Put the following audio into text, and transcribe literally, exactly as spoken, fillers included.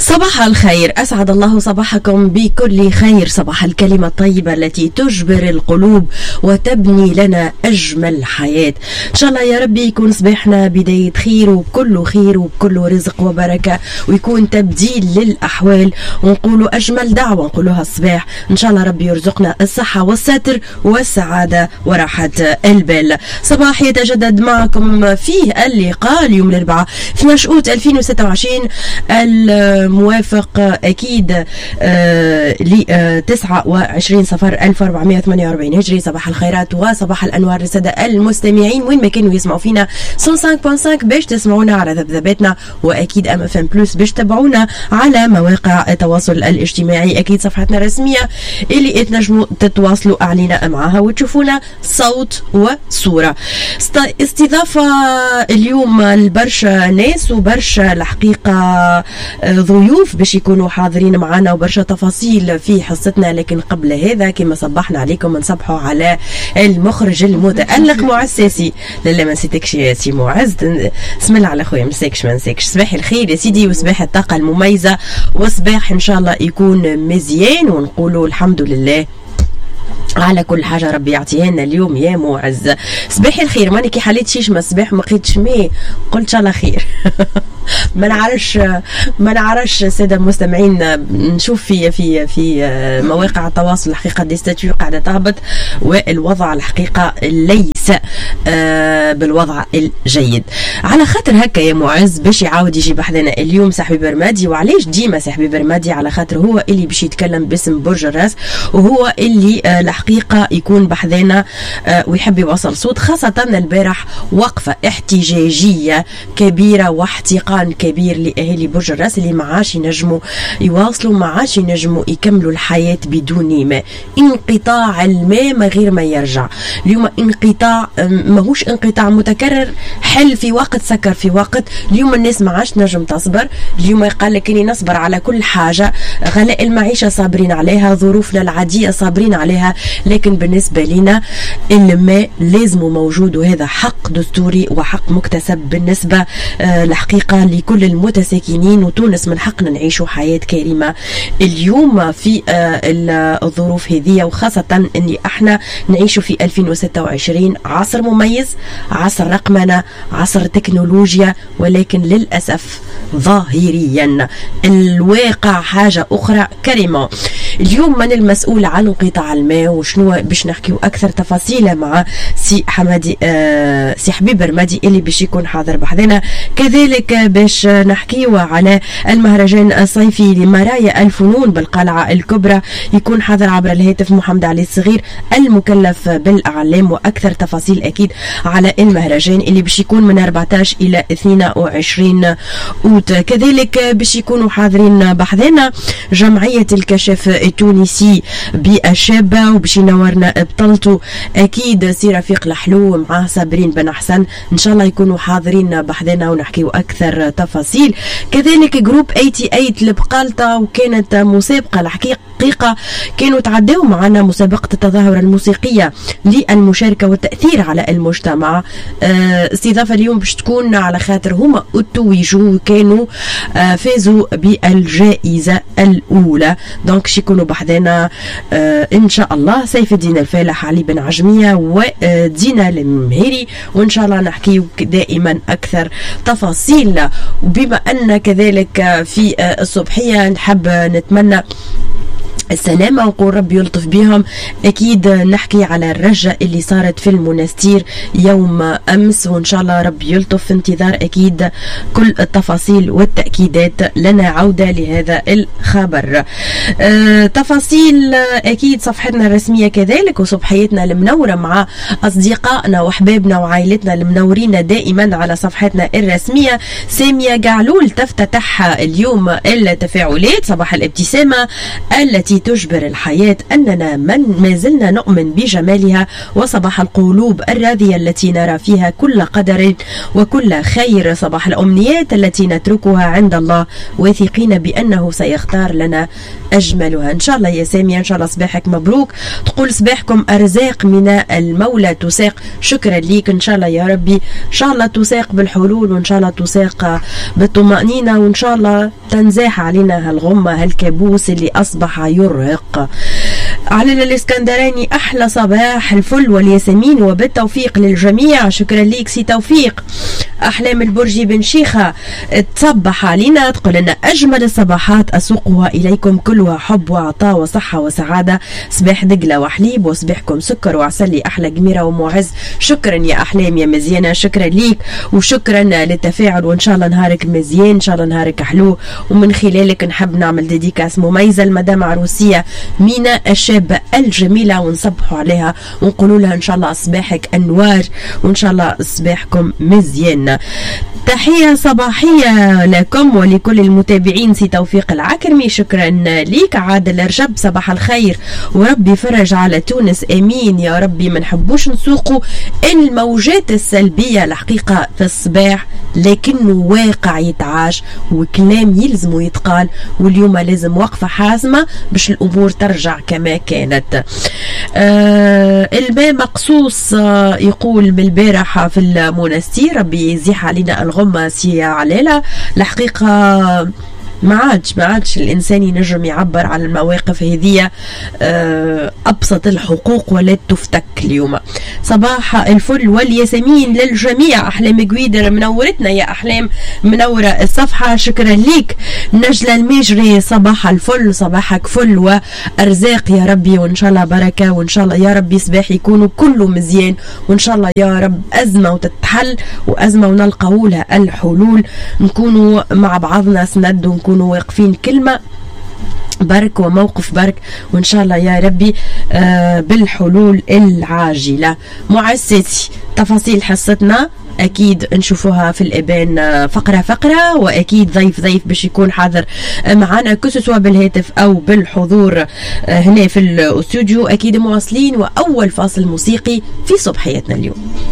صباح الخير، أسعد الله صباحكم بكل خير. صباح الكلمة الطيبة التي تجبر القلوب وتبني لنا أجمل حياة. إن شاء الله يا ربي يكون صباحنا بداية خير وبكل خير وبكل رزق وبركة، ويكون تبديل للأحوال، ونقولوا أجمل دعوة نقولوها الصباح. إن شاء الله ربي يرزقنا الصحة والستر والسعادة وراحة البال. صباح يتجدد معكم فيه اللقاء اليوم الأربعاء اثني عشر أوت ألفين وستة وعشرين، الموافق أكيد آه ل تسعة وعشرين صفر ألف وأربعمائة وثمانية وأربعين هجري. صباح الخيرات وصباح الأنوار للسادة المستمعين وين ما كانوا يسمعوا فينا مية وخمسة فاصلة خمسة باش تسمعونا على ذبذباتنا، وأكيد أم اف ام بلس باش تتابعونا على مواقع التواصل الاجتماعي. أكيد صفحتنا الرسمية اللي تنجموا تتواصلوا علينا معها وتشوفونا صوت وصورة. استضافة اليوم لبرشا ناس وبرشا الحقيقة ضيوف باش يكونوا حاضرين معنا وبرشا تفاصيل في حصتنا. لكن قبل هذا كما صبحنا عليكم نصبحوا على المخرج المتألق معز ساسي. لا ما نسيتكش يا سي معز، بسم الله على خويا، مساكش ما نساكش. صباح الخير يا سيدي وصباح الطاقة المميزة، وصباح ان شاء الله يكون مزيان، ونقولوا الحمد لله على كل حاجة ربي يعطيها لنا اليوم يا معز. صباح الخير، ماني كي حليت شيشمة الصباح ما لقيتش مي قلت ان شاء الله خير. ما نعرفش ما نعرفش ساده المستمعين، نشوف في في في مواقع التواصل الحقيقه دي ستاتيو قاعده تهبط، والوضع الحقيقه ليس بالوضع الجيد. على خاطر هكا يا معز باش يعاود يجي بحذنا اليوم صاحبي برمادي. وعلاش ديما صاحبي برمادي؟ على خاطر هو اللي باش يتكلم باسم برج الراس، وهو اللي الحقيقه يكون بحذنا ويحب يوصل صوت. خاصه البارح وقفه احتجاجيه كبيره واحتقان كبير لأهالي برج الراس اللي ما عادش ينجموا يواصلوا، ما عادش ينجموا يكملوا الحياة بدون ماء. انقطاع الماء ما غير ما يرجع. اليوم انقطاع ماهوش انقطاع متكرر، حل في وقت سكر في وقت. اليوم الناس ما عادش نجم تصبر. اليوم يقال لك اني نصبر على كل حاجة، غلاء المعيشة صابرين عليها، ظروفنا العادية صابرين عليها، لكن بالنسبة لنا الماء لازم موجود، وهذا حق دستوري وحق مكتسب بالنسبة آه الحقيقة لكل المتساكنين. وتونس من حقنا نعيشوا حياة كريمة اليوم في آه الظروف هذه، وخاصة اني احنا نعيشوا في ألفين وستة وعشرين، عصر مميز، عصر رقمنة، عصر تكنولوجيا، ولكن للأسف ظاهريا الواقع حاجة أخرى كريمة. اليوم من المسؤول عن انقطاع الماء وشنو باش نحكيو أكثر تفاصيل مع سي حمادي آه سي حبيب برمادي اللي باش يكون حاضر بحذنا. كذلك باش نحكيو على المهرجان الصيفي لمرايا الفنون بالقلعة الكبرى، يكون حاضر عبر الهاتف محمد علي الصغير المكلف بالإعلام، وأكثر تفاصيل أكيد على المهرجان اللي باش يكون من أربعة عشر إلى اثنين وعشرين أوت. كذلك باش يكونوا حاضرين بحذنا جمعية الكشف التونسي بالشابة، وباش ينورنا بطلته أكيد سي رفيق الحلو معاه صابرين بن أحسن. إن شاء الله يكونوا حاضرين بحذنا ونحكيو أكثر تفاصيل. كذلك جروب ثمانية وثمانين لبقالطة، وكانت مسابقة الحقيقة كانوا تعدوا معنا مسابقة التظاهرة الموسيقية للمشاركة والتأثير على المجتمع. اه استضافة اليوم باش تكون على خاطر هما اتوجوا كانوا اه فازوا بالجائزة الأولى. دونك شي يكونوا بحذنا اه إن شاء الله سيف الدين الفالح، علي بن عجمية، ودينا المهيري، وإن شاء الله نحكي دائما أكثر تفاصيل. وبما أن كذلك في اه الصبحية نحب نتمنى السلامة ونقول ربي يلطف بهم. أكيد نحكي على الرجة اللي صارت في المنستير يوم أمس، وإن شاء الله ربي يلطف. في انتظار أكيد كل التفاصيل والتأكيدات، لنا عودة لهذا الخبر. أه تفاصيل أكيد صفحتنا الرسمية كذلك، وصبحيتنا المنورة مع أصدقائنا وأحبابنا وعائلتنا المنورين دائما على صفحتنا الرسمية. سامية قعلول تفتتح اليوم التفاعلات صباح الابتسامة التي تجبر الحياة، أننا من ما زلنا نؤمن بجمالها، وصباح القلوب الراضية التي نرى فيها كل قدر وكل خير، صباح الأمنيات التي نتركها عند الله واثقين بأنه سيختار لنا أجملها. إن شاء الله يا سامية، إن شاء الله صباحك مبروك، تقول صباحكم أرزاق من المولى تساق. شكرا ليك، إن شاء الله يا ربي، إن شاء الله تساق بالحلول، وإن شاء الله تساق بالطمأنينة، وإن شاء الله تنزاح علينا هالغمة هالكابوس اللي أصبح يرهق. على الاسكندراني أحلى صباح الفل والياسمين وبالتوفيق للجميع. شكرا ليك سي توفيق. أحلام البرجي بن شيخة تصبح علينا تقول لنا أجمل الصباحات أسوقها إليكم كلها حب وعطاء وصحة وسعادة. صباح دقلة وحليب وصباحكم سكر وعسل أحلى جميرة ومعز. شكرا يا أحلام يا مزيانة. شكرا ليك وشكرا للتفاعل وإن شاء الله نهارك مزيان إن شاء الله نهارك حلو. ومن خلالك نحب نعمل ديديكاس مميزة المدام عروسية مينا الشابة الجميلة ونصبحوا عليها ونقولوا لها إن شاء الله صباحك أنوار وإن شاء الله صباحكم مزيان. تحية صباحية لكم ولكل المتابعين. سي توفيق العكرمي شكرا ليك. عادل رجب صباح الخير وربي فرج على تونس امين يا ربي. ما نحبوش نسوقوا الموجات السلبية الحقيقة في الصباح لكنه واقع يتعاش وكلام يلزم يتقال واليوم لازم وقفة حازمة باش الامور ترجع كما كانت. آه الماء مقصوص آه يقول بالبارحة في المنستير ربي يزيح علينا الغمة سي علالة. الحقيقة ما عادش ما عادش الانسان ينجم يعبر عن المواقف هذه. ابسط الحقوق ولا تفتك اليوم. صباح الفل والياسمين للجميع. احلام جويدر منورتنا يا احلام منوره الصفحه. شكرا ليك. نجله المجري صباح الفل صباحك فل وارزاق يا ربي وان شاء الله بركه وان شاء الله يا ربي صباح يكونوا كله مزيان وان شاء الله يا رب ازمه وتتحل وازمه ونلقاو لها الحلول. نكونوا مع بعضنا سند ونكونوا واقفين كلمه برك وموقف برك وإن شاء الله يا ربي آه بالحلول العاجلة. معزتي تفاصيل حصتنا أكيد نشوفوها في الإبان فقرة فقرة وأكيد ضيف ضيف باش يكون حاضر معنا كسوا بالهاتف أو بالحضور هنا في الاستوديو. أكيد مواصلين وأول فاصل موسيقي في صبحيتنا اليوم.